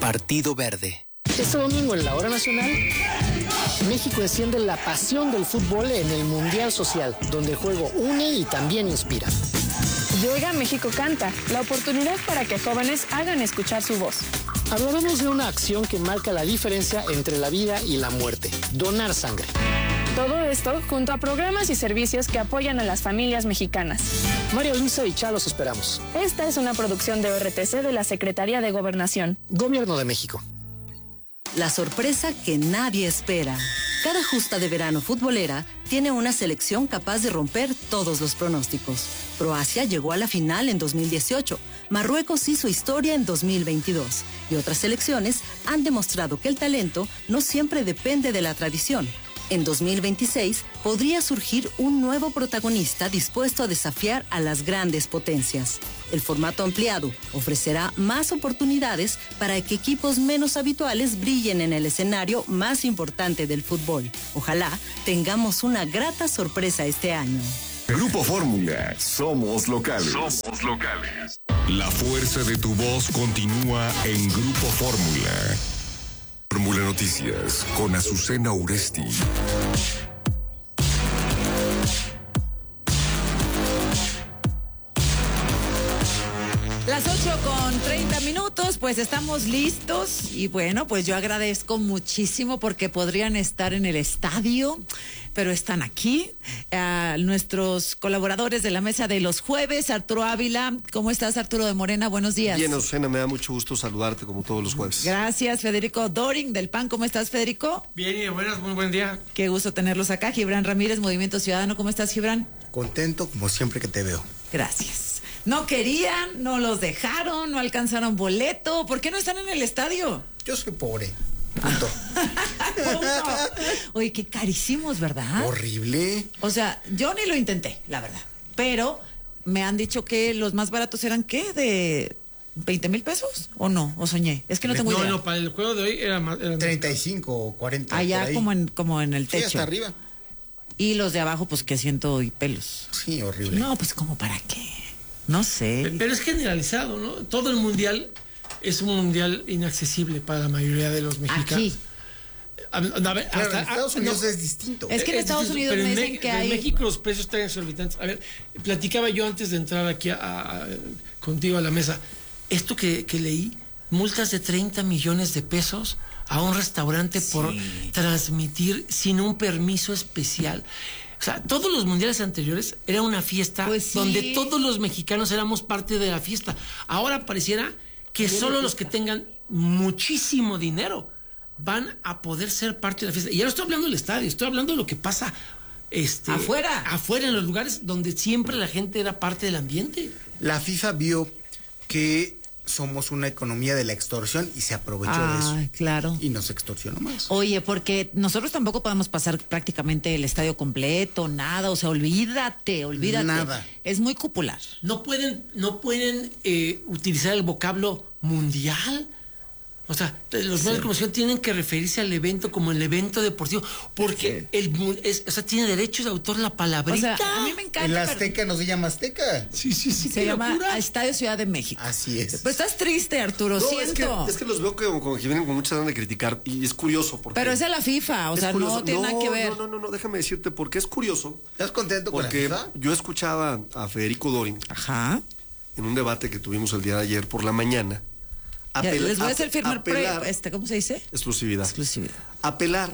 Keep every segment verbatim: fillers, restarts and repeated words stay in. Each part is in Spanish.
Partido Verde. Este domingo en la Hora Nacional, México enciende la pasión del fútbol en el Mundial Social, donde el juego une y también inspira. Llega México Canta, la oportunidad para que jóvenes hagan escuchar su voz. Hablaremos de una acción que marca la diferencia entre la vida y la muerte: donar sangre. Todo esto junto a programas y servicios que apoyan a las familias mexicanas. María Luisa y Chá los esperamos. Esta es una producción de O R T C de la Secretaría de Gobernación. Gobierno de México. La sorpresa que nadie espera. Cada justa de verano futbolera tiene una selección capaz de romper todos los pronósticos. Croacia llegó a la final en dos mil dieciocho, Marruecos hizo historia en dos mil veintidós y otras selecciones han demostrado que el talento no siempre depende de la tradición. En dos mil veintiséis podría surgir un nuevo protagonista dispuesto a desafiar a las grandes potencias. El formato ampliado ofrecerá más oportunidades para que equipos menos habituales brillen en el escenario más importante del fútbol. Ojalá tengamos una grata sorpresa este año. Grupo Fórmula, somos locales. Somos locales. La fuerza de tu voz continúa en Grupo Fórmula. Fórmula Noticias con Azucena Uresti. Las ocho con treinta minutos, pues estamos listos y bueno, pues yo agradezco muchísimo porque podrían estar en el estadio, pero están aquí. Uh, nuestros colaboradores de la mesa de los jueves, Arturo Ávila. ¿Cómo estás, Arturo de Morena? Buenos días. Bien, Azucena, me da mucho gusto saludarte como todos los jueves. Gracias, Federico Doring del P A N. ¿Cómo estás, Federico? Bien, y buenas, muy buen día. Qué gusto tenerlos acá. Gibran Ramírez, Movimiento Ciudadano. ¿Cómo estás, Gibran? Contento como siempre que te veo. Gracias. No querían, no los dejaron, no alcanzaron boleto. ¿Por qué no están en el estadio? Yo soy pobre. Punto. Punto. Oye, qué carísimos, ¿verdad? Horrible. O sea, yo ni lo intenté, la verdad. Pero me han dicho que los más baratos eran, ¿qué? ¿De veinte mil pesos? ¿O no? ¿O soñé? Es que no tengo no, idea. No, no, para el juego de hoy era más... Era treinta y cinco o cuarenta. Allá como en, como en el techo. Sí, hasta arriba. Y los de abajo, pues que ciento y pelos. Sí, horrible. No, pues como para qué. No sé. Pero es generalizado, ¿no? Todo el mundial es un mundial inaccesible para la mayoría de los mexicanos. Aquí. A, a ver, claro, hasta, en Estados Unidos no, es distinto. Es que en es Estados distinto, Unidos me en dicen Me, que en hay... En México los precios están exorbitantes. A ver, platicaba yo antes de entrar aquí a, a, a, contigo a la mesa. Esto que, que leí, multas de treinta millones de pesos a un restaurante sí. por transmitir sin un permiso especial. O sea, todos los mundiales anteriores era una fiesta pues sí. donde todos los mexicanos éramos parte de la fiesta. Ahora pareciera que solo los que tengan muchísimo dinero van a poder ser parte de la fiesta. Y ya no estoy hablando del estadio, estoy hablando de lo que pasa este, afuera. Afuera, en los lugares donde siempre la gente era parte del ambiente. La FIFA vio que somos una economía de la extorsión y se aprovechó ah, de eso. Claro. Y nos extorsionó más. Oye, porque nosotros tampoco podemos pasar prácticamente el estadio completo, nada, o sea, olvídate, olvídate. Nada. Es muy popular. No pueden, no pueden eh, utilizar el vocablo mundial. O sea, los medios sí. de comunicación tienen que referirse al evento como el evento deportivo, porque sí. el es, o sea, tiene derechos de autor la palabrita. O sea, a mí me encanta. El Azteca pero... no se llama Azteca. Sí, sí, sí. Se llama locura. Estadio Ciudad de México. Así es. Pues estás triste, Arturo, no, siento. Es que, es que los veo como, como que vienen con muchas ganas de criticar y es curioso porque... Pero es de la FIFA, o sea, curioso. no tiene no, nada que ver. No, no, no, no, déjame decirte porque es curioso. ¿Estás contento con la FIFA? Porque yo escuchaba a Federico Doring. Ajá. En un debate que tuvimos el día de ayer por la mañana. Apel, Les voy a hacer firmar apelar, pre, este, ¿cómo se dice? Exclusividad. Exclusividad. Apelar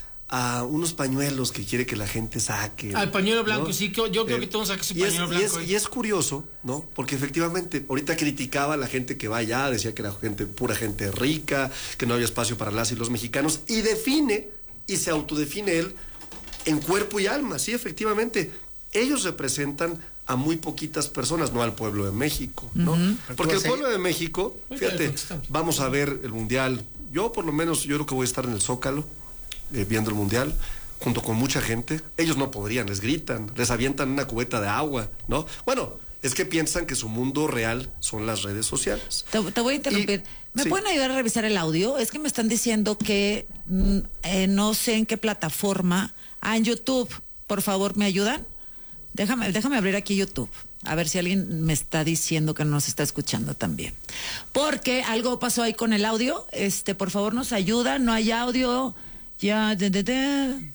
a unos pañuelos que quiere que la gente saque. Al pañuelo blanco, ¿no? Sí, yo creo eh, que todos saquen su pañuelo es, blanco. Y es, y es curioso, ¿no? Porque efectivamente, ahorita criticaba a la gente que va allá, decía que era gente, pura gente rica, que no había espacio para las y los mexicanos, y define, y se autodefine él, en cuerpo y alma, sí, efectivamente. Ellos representan a muy poquitas personas, no al pueblo de México, ¿no? Uh-huh. Porque el pueblo de México, fíjate, vamos a ver el Mundial. Yo por lo menos, yo creo que voy a estar en el Zócalo, eh, viendo el Mundial, junto con mucha gente. Ellos no podrían, les gritan, les avientan una cubeta de agua, ¿no? Bueno, es que piensan que su mundo real son las redes sociales. Te, te voy a interrumpir. Y, ¿Me sí. pueden ayudar a revisar el audio? Es que me están diciendo que mm, eh, no sé en qué plataforma. Ah, en YouTube. Por favor, ¿me ayudan? Déjame, déjame abrir aquí YouTube. A ver si alguien me está diciendo que no nos está escuchando también. Porque algo pasó ahí con el audio. Este, por favor, nos ayuda. No hay audio. Ya, de, de, de.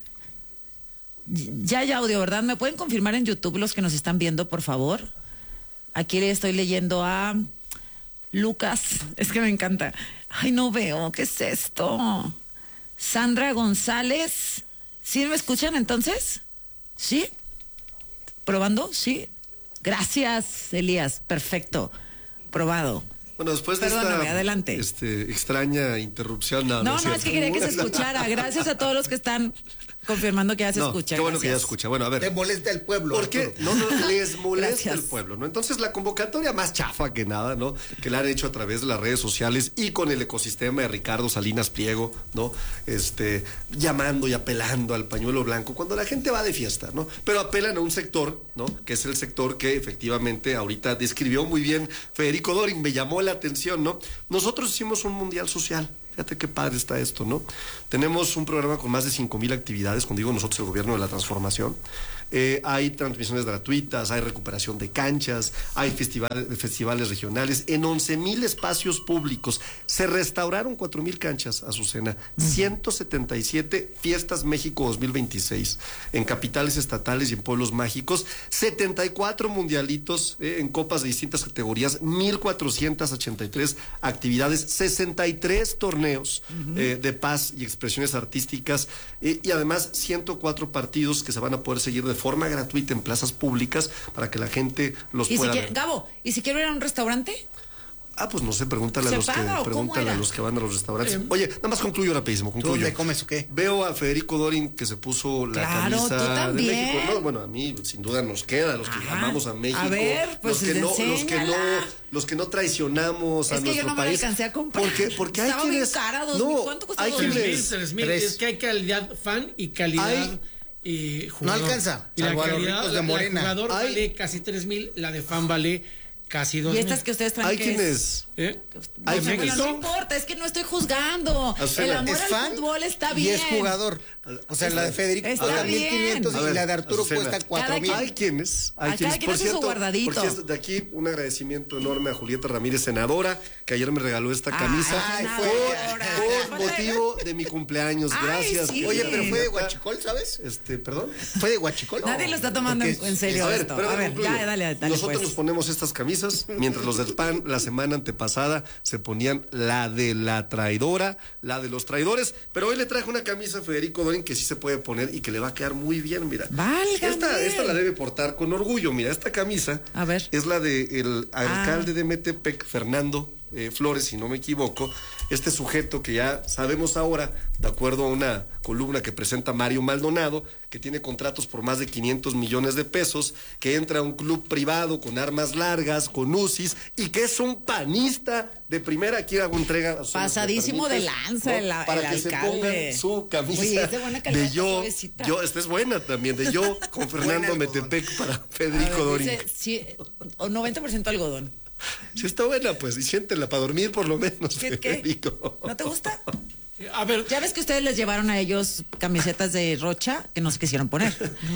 Ya hay audio, ¿verdad? ¿Me pueden confirmar en YouTube los que nos están viendo, por favor? Aquí le estoy leyendo a Lucas. Es que me encanta. Ay, no veo. ¿Qué es esto? Sandra González. ¿Sí me escuchan entonces? ¿Sí? ¿Probando? Sí. Gracias, Elías. Perfecto. Probado. Bueno, después de Perdóname, esta adelante. Este, extraña interrupción. No, No, no, no, es, es que quería que se escuchara. Gracias a todos los que están confirmando que ya se no, escucha. Qué bueno Gracias. que ya escucha. Bueno, a ver. Te molesta el pueblo. ¿Por qué? Arturo. No, no, les molesta Gracias. el pueblo, ¿no? Entonces, la convocatoria más chafa que nada, ¿no? Que la han hecho a través de las redes sociales y con el ecosistema de Ricardo Salinas Pliego, ¿no? Este, llamando y apelando al pañuelo blanco, cuando la gente va de fiesta, ¿no? Pero apelan a un sector, ¿no? Que es el sector que efectivamente ahorita describió muy bien Federico Dorin, me llamó la atención, ¿no? Nosotros hicimos un mundial social. Fíjate qué padre está esto, ¿no? Tenemos un programa con más de cinco mil actividades, cuando digo nosotros, el gobierno de la transformación. Eh, hay transmisiones gratuitas, hay recuperación de canchas, hay festivales, festivales regionales, en once mil espacios públicos. Se restauraron cuatro mil canchas, Azucena. ciento setenta y siete Fiestas México dos mil veintiséis, en capitales estatales y en pueblos mágicos. setenta y cuatro mundialitos eh, en copas de distintas categorías, mil cuatrocientas ochenta y tres actividades, sesenta y tres torneos uh-huh. eh, de paz y expresiones artísticas eh, y además ciento cuatro partidos que se van a poder seguir de forma gratuita en plazas públicas para que la gente los ¿Y pueda si ver. quiere, Gabo, ¿y si quiero ir a un restaurante? Ah, pues no sé, pregúntale a ¿Se los que paga o cómo pregúntale a era? los que van a los restaurantes. Eh, Oye, nada más concluyo rapidísimo, ¿Tú concluyo. dónde comes o qué? Veo a Federico Dorin que se puso la Claro, camisa tú de también. México. No, bueno, a mí sin duda nos queda, los que Ajá. amamos a México. A ver, pues, los que no, los que no, enséñala. los que no traicionamos a Es que yo nuestro no me la país. alcancé a comprar. Porque, porque hay Estaba bien quienes. cara, dos no, mil. ¿Cuánto costó hay dos Tres mil? mil, quienes. tres mil. Tres. Es que hay calidad fan y calidad Hay- eh, No jugador. alcanza, Y la salvo a los calidad, ricos de la- la Morena. jugador Hay- vale casi tres mil, la de fan vale casi dos ¿Y mil. estas que ustedes traen Hay qué es? quienes. ¿Eh? Hay No, quienes. no importa, es que no estoy juzgando. Azucena, El amor Es al fan fútbol está y bien. es jugador. O sea, la de Federico Está cuesta bien. mil quinientos A y ver, la de Arturo Azucena. cuesta cuatro Cada mil. quien- Hay quienes, hay A cada quienes, quien por hace su cierto, guardadito. por cierto, de aquí un agradecimiento enorme a Julieta Ramírez, senadora, que ayer me regaló esta Ay, camisa Ay, senadora. por, por motivo de mi cumpleaños. Ay, Gracias. sí. Oye, pero fue de Huachicol, ¿sabes? Este, perdón. Fue de Huachicol. Nadie lo está tomando en, Porque en serio A ver, esto. pero A ver, concluyo. ya, dale, dale. Nosotros pues. nos ponemos estas camisas, mientras los del P A N la semana antepasada se ponían la de la traidora, la de los traidores, pero hoy le traje una camisa a Federico Dorin que sí se puede poner y que le va a quedar muy bien, mira. Válgame. Esta, esta la debe portar con orgullo, mira, esta camisa A ver. es la de el alcalde Ah. de Metepec, Fernando eh, Flores, si no me equivoco, este sujeto que ya sabemos ahora, de acuerdo a una columna que presenta Mario Maldonado, que tiene contratos por más de quinientos millones de pesos, que entra a un club privado con armas largas, con U C Is, y que es un panista de primera. Aquí hago entrega. a ustedes, Pasadísimo ¿me de permites? lanza el- Para el que se alcalde. pongan su camisa. Oye, es de buena calidad, de está yo, suavecita. yo, esta es buena también, de yo con Fernando algodón. Metepec para A Federico ver, Dorin. dice, sí, o noventa por ciento algodón. Si está buena, pues, y siéntela para dormir por lo menos, ¿Qué, qué? Federico. ¿No te gusta? A ver, Ya ves que ustedes les llevaron a ellos camisetas de Rocha que no se quisieron poner.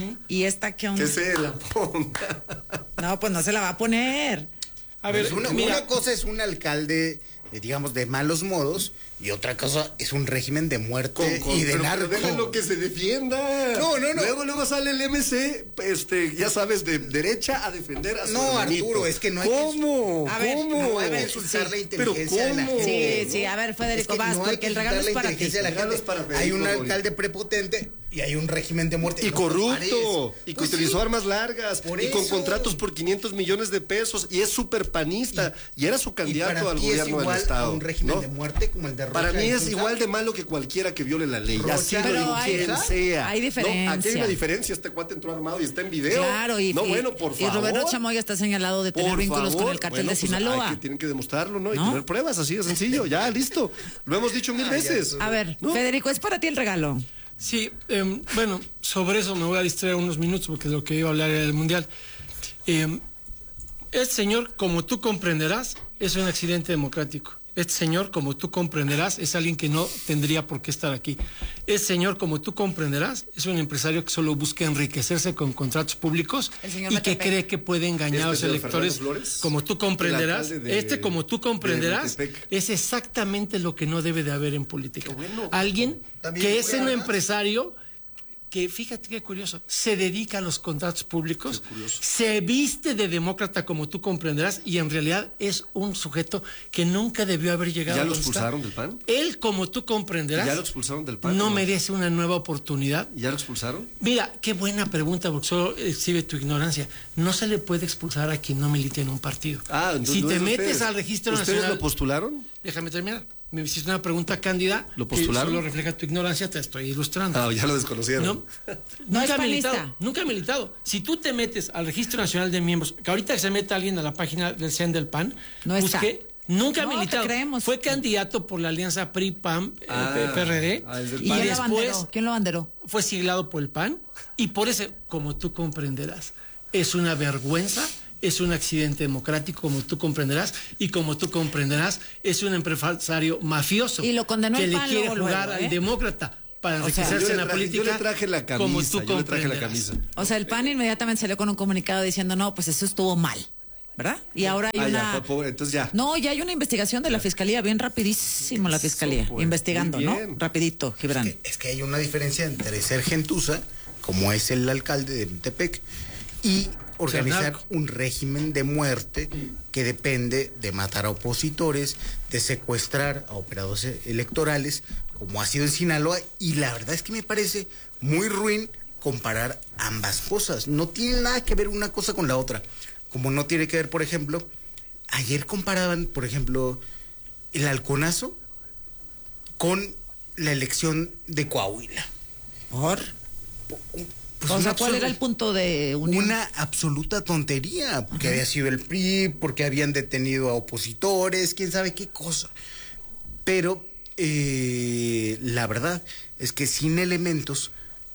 Y esta que onda. Que se la ponga. No, pues no se la va a poner. a ver, Pues una, mira, una cosa es un alcalde, eh, digamos, de malos modos, y otra cosa es un régimen de muerte Con- con- y de pero, narco. pero déjalo que se defienda. No, no, no. Luego, luego sale el M C, este, ya sabes, de derecha a defender a su No, hermanito. Arturo, es que no hay que- ¿Cómo? A ver, ¿Cómo? No hay que ver, insultar sí. la inteligencia Pero de la ¿cómo? gente. Sí, sí, a ver, Federico, Es que vas, no hay porque que el regalo insultar es la para ti. inteligencia de la El regalo gente. es para Federico Hay un Dorin. alcalde prepotente y hay un régimen de muerte. Y No corrupto, compares. y que Pues utilizó sí. armas largas, Por y con eso. contratos por quinientos millones de pesos, y es súper panista, y, era su Y candidato para al ti es gobierno del igual Estado. a un régimen ¿no? de muerte como el de Rocha. Para mí y es Sousa. igual de malo que cualquiera que viole la ley. Rocha, Así lo pero digo hay- quien ¿sabes? sea. hay No, aquí hay diferencia. una diferencia. Este cuate entró armado y está en video. Claro, y, no, y- bueno, por y favor. Roberto Chamoya está señalado de tener Por vínculos con favor. el cartel Bueno, de pues, Sinaloa. hay que, tienen que demostrarlo, ¿no? Y ¿No? tener pruebas, así de sencillo. Ya, listo. Lo hemos dicho mil veces. A ver, ¿no? Federico, es para ti el regalo. sí, eh, bueno, sobre eso me voy a distraer unos minutos porque lo que iba a hablar era del Mundial. Eh, este señor, como tú comprenderás, es un accidente democrático. Este señor, como tú comprenderás, es alguien que no tendría por qué estar aquí. Este señor, como tú comprenderás, es un empresario que solo busca enriquecerse con contratos públicos y que cree que puede engañar a los electores. Como tú comprenderás, de, este, como tú comprenderás, es exactamente lo que no debe de haber en política. Bueno, alguien que es un empresario que, fíjate qué curioso, se dedica a los contratos públicos, se viste de demócrata, como tú comprenderás, y en realidad es un sujeto que nunca debió haber llegado. ¿Ya a lo expulsaron del P A N? Él, como tú comprenderás, ¿Ya lo expulsaron del P A N? No ¿no? merece una nueva oportunidad. ¿Ya lo expulsaron? Mira, qué buena pregunta, porque solo exhibe tu ignorancia. No se le puede expulsar a quien no milite en un partido. Ah, entonces si no te es metes ustedes. al registro ¿Ustedes nacional... lo postularon? Déjame terminar. Me hiciste una pregunta cándida. ¿Lo postularon? Que solo refleja tu ignorancia, te estoy ilustrando. Ah, ya lo desconocieron. ¿No? No nunca es ha militado, panista. nunca ha militado. Si tú te metes al Registro Nacional de Miembros, que ahorita que se meta alguien a la página del C E N del P A N, No está. busque, nunca No, ha militado. te creemos. Fue candidato por la alianza P R I P A M, Ah, eh, P R D, ah, es del ¿Y P A N. quién lo después abanderó? ¿Quién lo abanderó? fue siglado por el P A N, y por ese, como tú comprenderás, es una vergüenza. Es un accidente democrático, como tú comprenderás, y como tú comprenderás, es un empresario mafioso Y lo condenó que el le P A N quiere luego, jugar luego, ¿eh? al demócrata para O sea, enriquecerse Yo le en la traje- política. yo le traje la camisa, como tú yo le traje la comprenderás. camisa. O sea, el P A N inmediatamente salió con un comunicado diciendo, no, pues eso estuvo mal, ¿verdad? Y ahora hay Ah, una... ya, po- entonces ya. No, ya hay una investigación de la Fiscalía, bien rapidísimo la Fiscalía, pues, investigando, muy ¿no? bien. Rapidito, Gibran. Es que, es que hay una diferencia entre ser gentuza, como es el alcalde de Metepec, y organizar narco. un régimen de muerte que depende de matar a opositores, de secuestrar a operadores electorales, como ha sido en Sinaloa, y la verdad es que me parece muy ruin comparar ambas cosas. No tiene nada que ver una cosa con la otra. Como no tiene que ver, por ejemplo, ayer comparaban, por ejemplo, el halconazo con la elección de Coahuila. ¿Por? Pues o sea, una ¿cuál absurd- era el punto de unión? Una absoluta tontería, porque había sido el P R I, porque habían detenido a opositores, quién sabe qué cosa. Pero eh, la verdad es que sin elementos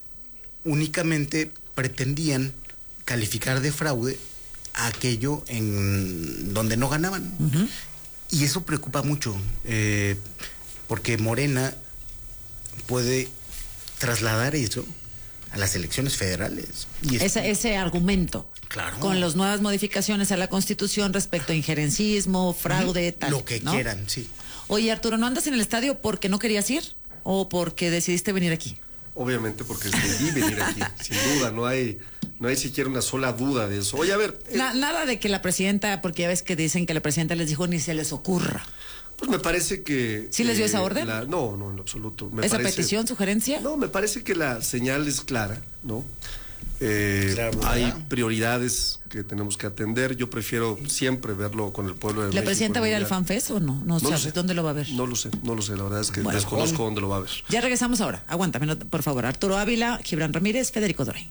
únicamente pretendían calificar de fraude a aquello en donde no ganaban. Ujú. Y eso preocupa mucho, eh, porque Morena puede trasladar eso a las elecciones federales. Y es- Ese, ese argumento. Claro. Con las nuevas modificaciones a la Constitución respecto a injerencismo, fraude, tal. Lo que ¿no? quieran, sí. Oye, Arturo, ¿no andas en el estadio porque no querías ir? ¿O porque decidiste venir aquí? Obviamente porque decidí venir aquí, sin duda, no hay, no hay siquiera una sola duda de eso. Oye, a ver, eh, Na- nada de que la presidenta, porque ya ves que dicen que la presidenta les dijo ni se les ocurra. pues me parece que... ¿Sí les dio eh, esa orden? la- no, no, en absoluto. Me ¿Esa parece- petición, sugerencia? No, me parece que la señal es clara, ¿no? Eh, Claro, ¿verdad? hay prioridades que tenemos que atender. Yo prefiero siempre verlo con el pueblo de ¿La México. presidenta va a ir al mundial. FanFest o no? No, No lo sabes sé. dónde lo va a ver. No lo sé, no lo sé. La verdad es que Bueno, desconozco dónde lo va a ver. Ya regresamos ahora. Aguántame, no- por favor. Arturo Ávila, Gibran Ramírez, Federico Doray.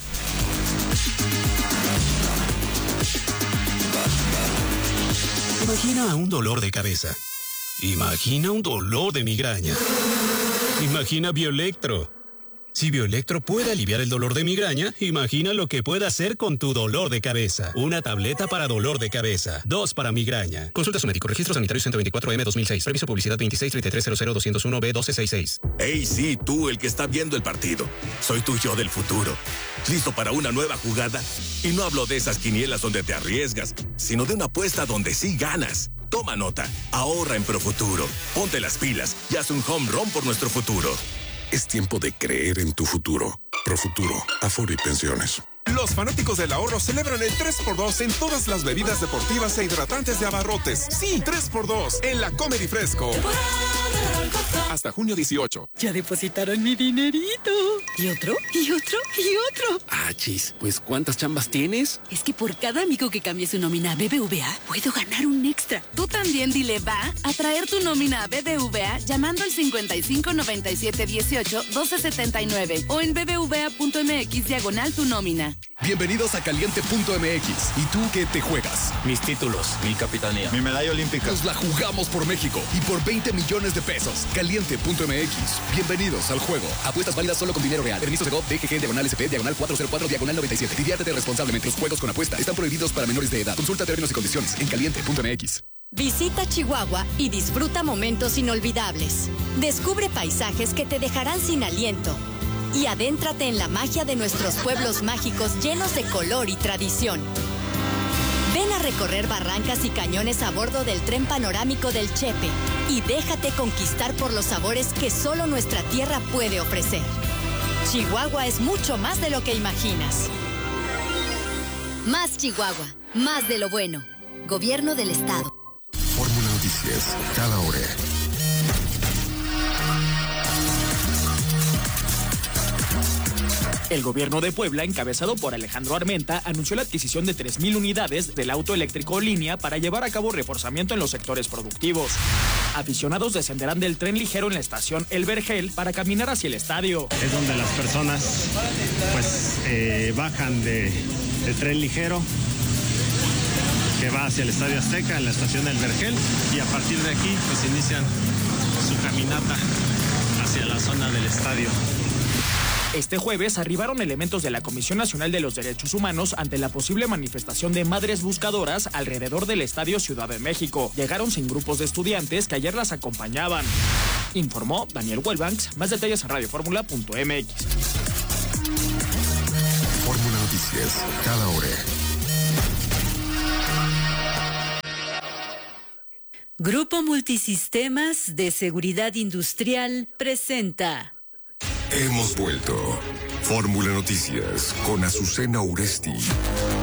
Imagina un dolor de cabeza. Imagina un dolor de migraña. Imagina Bioelectro. Si Bioelectro puede aliviar el dolor de migraña, imagina lo que puede hacer con tu dolor de cabeza. Una tableta para dolor de cabeza. Dos para migraña. Consulta a su médico. Registro sanitario ciento veinticuatro M dos mil seis. Previso publicidad veintiséis treinta y tres cero cero doscientos uno B doce sesenta y seis. Hey, sí, tú, el que está viendo el partido. Soy tu yo del futuro. ¿Listo para una nueva jugada? Y no hablo de esas quinielas donde te arriesgas, sino de una apuesta donde sí ganas. Toma nota. Ahorra en Profuturo. Ponte las pilas y haz un home run por nuestro futuro. Es tiempo de creer en tu futuro. Profuturo, Afore y Pensiones. Los fanáticos del ahorro celebran el tres por dos en todas las bebidas deportivas e hidratantes de Abarrotes. Sí, tres por dos en la Comer y Fresco. Hasta junio dieciocho. Ya depositaron mi dinerito. ¿Y otro? ¿Y otro? ¿Y otro? Ah, chis, pues ¿cuántas chambas tienes? Es que por cada amigo que cambie su nómina a B B V A, puedo ganar un extra. Tú también dile va a traer tu nómina a B B V A llamando al cincuenta y cinco noventa y siete dieciocho doce setenta y nueve o en bbva.mx diagonal tu nómina. Bienvenidos a Caliente punto M X. ¿Y tú qué te juegas? Mis títulos, mi capitanía, mi medalla olímpica. Nos la jugamos por México y por veinte millones de pesos. Caliente punto M X. Bienvenidos al juego. Apuestas válidas solo con dinero real. Permiso Segov, D G G, diagonal S P, diagonal cuatro cero cuatro, diagonal noventa y siete. Diviértete responsablemente. Los juegos con apuesta están prohibidos para menores de edad. Consulta términos y condiciones en Caliente punto M X. Visita Chihuahua y disfruta momentos inolvidables. Descubre paisajes que te dejarán sin aliento. Y adéntrate en la magia de nuestros pueblos mágicos llenos de color y tradición. Ven a recorrer barrancas y cañones a bordo del tren panorámico del Chepe y déjate conquistar por los sabores que solo nuestra tierra puede ofrecer. Chihuahua es mucho más de lo que imaginas. Más Chihuahua, más de lo bueno. Gobierno del Estado. Fórmula Noticias, cada hora. El gobierno de Puebla, encabezado por Alejandro Armenta, anunció la adquisición de tres mil unidades del auto eléctrico línea para llevar a cabo reforzamiento en los sectores productivos. Aficionados descenderán del tren ligero en la estación El Vergel para caminar hacia el estadio. Es donde las personas pues eh, bajan de, del tren ligero que va hacia el Estadio Azteca en la estación El Vergel y a partir de aquí pues inician su caminata hacia la zona del estadio. Este jueves arribaron elementos de la Comisión Nacional de los Derechos Humanos ante la posible manifestación de madres buscadoras alrededor del Estadio Ciudad de México. Llegaron sin grupos de estudiantes que ayer las acompañaban. Informó Daniel Huelbanks. Más detalles en radio fórmula punto m x. Fórmula Noticias, cada hora. Grupo Multisistemas de Seguridad Industrial presenta. Hemos vuelto. Fórmula Noticias con Azucena Uresti.